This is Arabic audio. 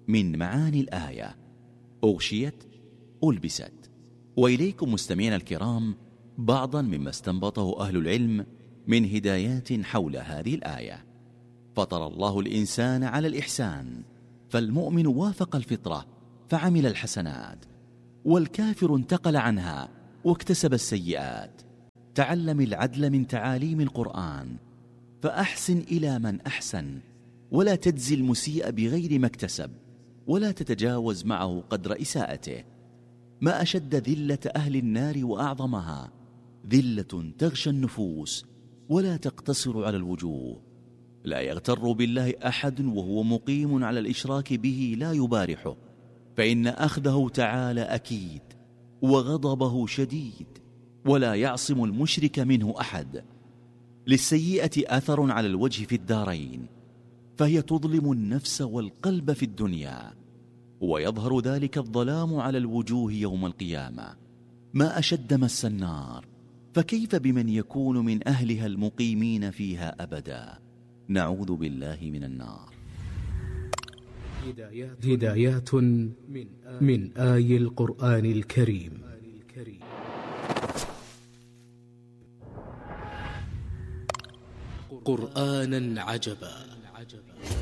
من معاني الآية: أغشيت، ألبست. وإليكم مستمعينا الكرام بعضا مما استنبطه أهل العلم من هدايات حول هذه الآية. فطر الله الإنسان على الإحسان، فالمؤمن وافق الفطرة فعمل الحسنات، والكافر انتقل عنها واكتسب السيئات. تعلم العدل من تعاليم القرآن، فأحسن إلى من أحسن، ولا تجزي المسيء بغير ما اكتسب، ولا تتجاوز معه قدر إساءته. ما أشد ذلة أهل النار وأعظمها، ذلة تغشى النفوس ولا تقتصر على الوجوه. لا يغتر بالله أحد وهو مقيم على الإشراك به لا يبارحه، فإن أخذه تعالى أكيد وغضبه شديد، ولا يعصم المشرك منه أحد. للسيئة أثر على الوجه في الدارين، فهي تظلم النفس والقلب في الدنيا، ويظهر ذلك الظلام على الوجوه يوم القيامة. ما أشد مس النار، فكيف بمن يكون من أهلها المقيمين فيها أبدا؟ نعوذ بالله من النار. هدايات من آي القرآن الكريم. قرآنا عجبا